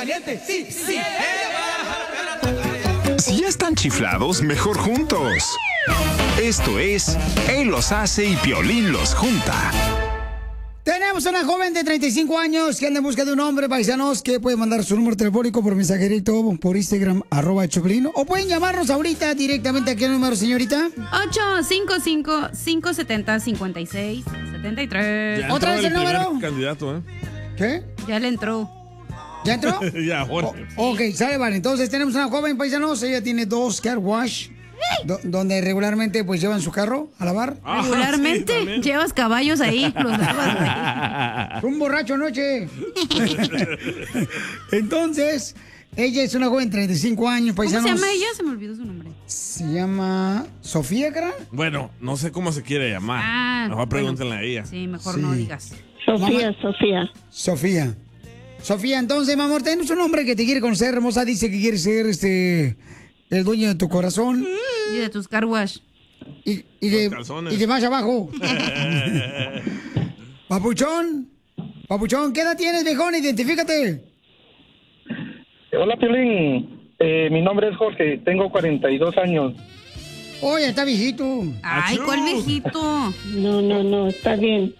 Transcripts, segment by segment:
caliente, sí, sí. Si ya están chiflados, mejor juntos. Esto es Él los hace y Piolín los junta. Tenemos una joven de 35 años que anda en busca de un hombre, paisanos, que puede mandar su número telefónico por mensajerito, por Instagram, @Choplin, o pueden llamarnos ahorita directamente. ¿A qué número, señorita? 855-570-5673. ¿Otra vez el número? Candidato, ¿eh? ¿Qué? Ya le entró. ¿Ya entró? Ya, Jorge. Ok, sale, vale. Entonces tenemos una joven, paisanos. Ella tiene 2 car wash, donde regularmente pues llevan su carro a lavar. Regularmente llevas caballos ahí, los lavas, güey. Un borracho anoche. Entonces, ella es una joven de 35 años, paisanos. ¿Cómo se llama ella? Se me olvidó su nombre. Se llama Sofía, ¿cara? Bueno, no sé cómo se quiere llamar. Mejor pregúntenle a ella. Sí, mejor no digas. Sofía, entonces, mi amor, tenemos un hombre que te quiere conocer, hermosa. Dice que quiere ser el dueño de tu corazón. Y de tus car wash. Y de más abajo. Papuchón, ¿qué edad tienes, viejón? Identifícate. Hola, Piolín. Mi nombre es Jorge, tengo 42 años. Oye, está viejito. Ay, ¿cuál viejito? No, está bien.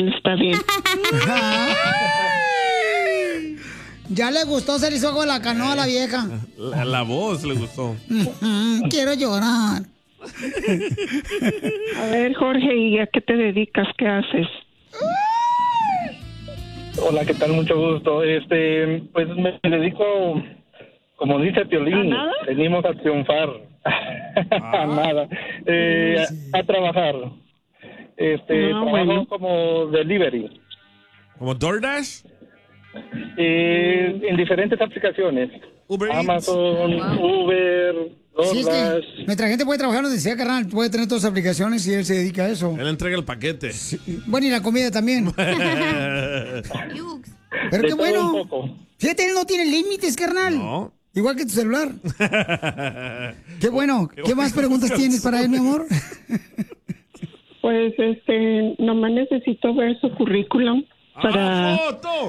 Ya le gustó, se le hizo agua la canoa a la vieja. La voz le gustó. Quiero llorar. A ver, Jorge, ¿y a qué te dedicas? ¿Qué haces? Hola, ¿qué tal? Mucho gusto. Pues me dedico, como dice Piolín, venimos a triunfar. A nada. A trabajar. Trabajo como delivery. ¿Como DoorDash? En diferentes aplicaciones. Amazon, Uber, DoorDash. Sí, es que nuestra gente puede trabajar donde sea, carnal. Puede tener todas las aplicaciones y él se dedica a eso. Él entrega el paquete. Sí. Bueno, y la comida también. Pero qué bueno. Fíjate, él no tiene límites, carnal. No. Igual que tu celular. Qué bueno. ¿Qué más preguntas tienes para él, mi amor? Pues, nomás necesito ver su currículum para... ¡Foto!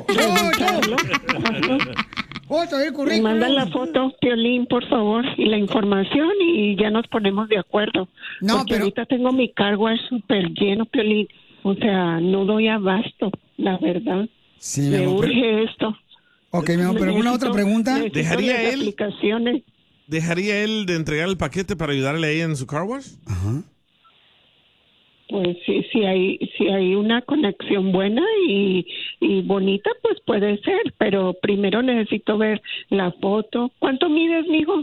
¡Foto del currículum! Me manda la foto, Piolín, por favor, y la información y ya nos ponemos de acuerdo. No, porque pero... ahorita tengo mi cargo súper lleno, Piolín. O sea, no doy abasto, la verdad. Sí, me urge esto. Ok, mi amor, pero ¿alguna otra pregunta? ¿Dejaría él de entregar el paquete para ayudarle a ella en su car wash? Ajá. Pues sí, si hay una conexión buena y bonita, pues puede ser, pero primero necesito ver la foto. ¿Cuánto mides, mijo?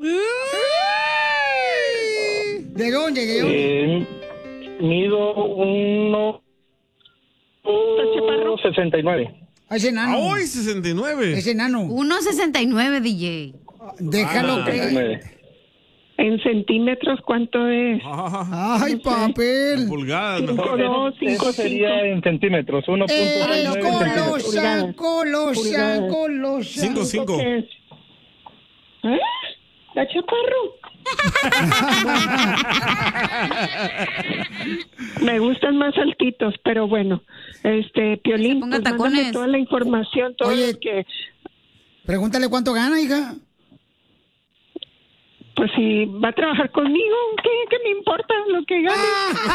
¿De dónde? Mido 1.69. Es enano. ¡Ay, 69! Es enano. 1.69, DJ. Déjalo que... ¿En centímetros cuánto es? ¡Ay, papel! Pulgadas. 5'2", 5'5". Sería en centímetros, 1.69 colosa. 5'5". ¿Eh? ¿La chaparro? Me gustan más altitos, pero bueno. Piolín, ponga pues tacones. mándame toda la información, todo Oye, lo que... Pregúntale cuánto gana, hija. Pues si va a trabajar conmigo, ¿qué me importa lo que gane?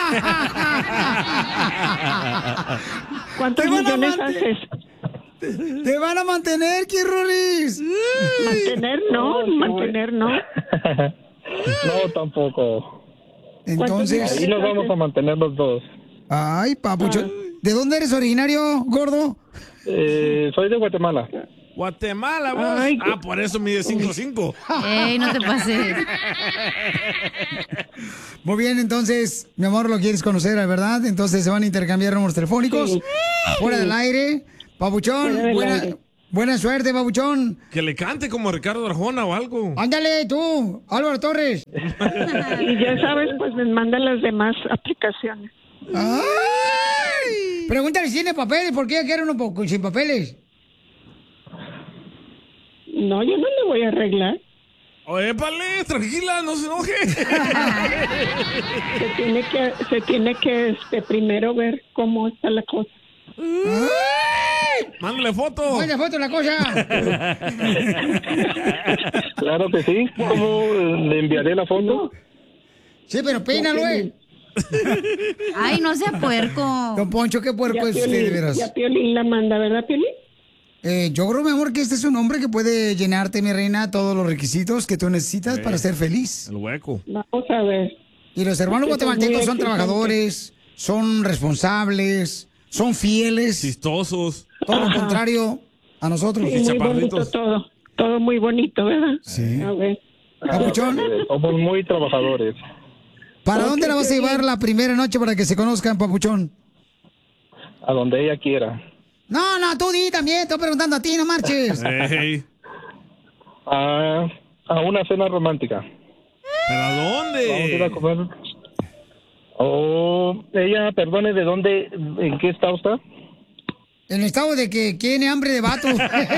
¿Cuántos millones haces? ¡Te van a mantener, Kirroris! Mantener no. No, tampoco. Entonces... Ahí nos vamos a mantener los dos. Ay, papucho. ¿De dónde eres originario, gordo? Soy de Guatemala. Guatemala, vos. Ay, por eso mide 5'5". Ey, no te pases. Muy bien, entonces, mi amor, lo quieres conocer, ¿verdad? Entonces se van a intercambiar números telefónicos. Sí. Fuera del aire. Papuchón, buena suerte, papuchón. Que le cante como Ricardo Arjona o algo. Ándale, tú, Álvaro Torres. Y ya sabes, pues me mandan las demás aplicaciones. ¡Ay! Pregúntale si tiene papeles, ¿por qué quiere uno sin papeles? No, yo no le voy a arreglar. Oye, pale, tranquila, no se enoje. Se tiene que primero ver cómo está la cosa. Mándale foto. Mándale foto la cosa. Claro que sí. ¿Cómo le enviaré la foto? Sí, pero peínalo, Ay, no sea puerco. Don Poncho, qué puerco es usted, de veras. Ya Piolín la manda, ¿verdad, Piolín? Yo creo, mi amor, que este es un hombre que puede llenarte, mi reina, todos los requisitos que tú necesitas para ser feliz. El hueco. Vamos a ver. Y los hermanos guatemaltecos son trabajadores, son responsables, son fieles. Chistosos. Todo lo contrario a nosotros. Sí, muy bonito todo. Todo muy bonito, ¿verdad? Sí. A ver. Papuchón, Somos muy trabajadores. ¿para dónde la vas a llevar la primera noche para que se conozcan, Papuchón? A donde ella quiera. No, tú di también, estoy preguntando a ti, no marches. Hey. A una cena romántica. ¿Pero a dónde? Vamos a ir a comer. Ella, perdone, ¿de dónde, en qué estado está? En el estado de que tiene hambre de vato.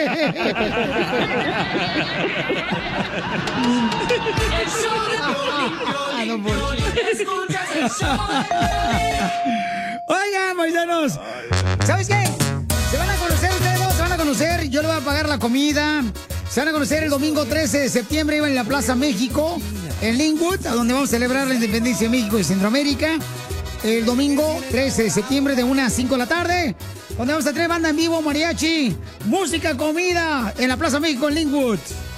Oigan, paisanos, ¿sabes qué? Se van a conocer ustedes dos, se van a conocer. Yo le voy a pagar la comida. Se van a conocer el domingo 13 de septiembre. Iba en la Plaza México, en Linwood, a donde vamos a celebrar la independencia de México y Centroamérica. El domingo 13 de septiembre de 1 a 5 de la tarde, donde vamos a tener banda en vivo, mariachi, música, comida, en la Plaza México, en Linwood.